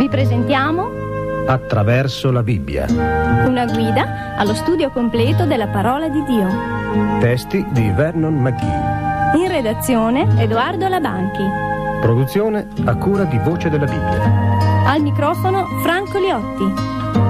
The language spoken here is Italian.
Vi presentiamo Attraverso la Bibbia. una guida allo studio completo della parola di Dio. Testi di Vernon McGee. In redazione Edoardo Labanchi. Produzione a cura di Voce della Bibbia. Al microfono Franco Liotti.